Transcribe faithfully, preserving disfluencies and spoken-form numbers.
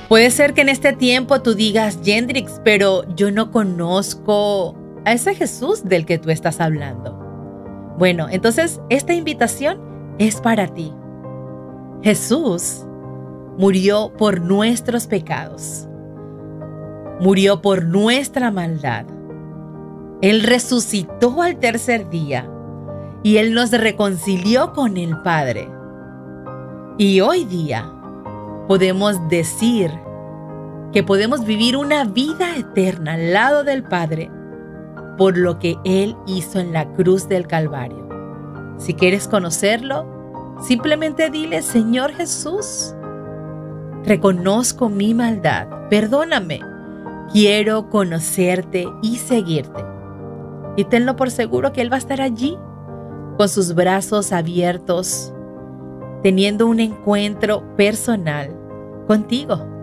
Puede ser que en este tiempo tú digas, Yendrix, pero yo no conozco a ese Jesús del que tú estás hablando. Bueno, entonces esta invitación es para ti. Jesús murió por nuestros pecados. Murió por nuestra maldad. Él resucitó al tercer día y Él nos reconcilió con el Padre. Y hoy día podemos decir que podemos vivir una vida eterna al lado del Padre por lo que Él hizo en la cruz del Calvario. Si quieres conocerlo, simplemente dile, Señor Jesús, reconozco mi maldad, perdóname, quiero conocerte y seguirte. Y tenlo por seguro que Él va a estar allí, con sus brazos abiertos, teniendo un encuentro personal contigo.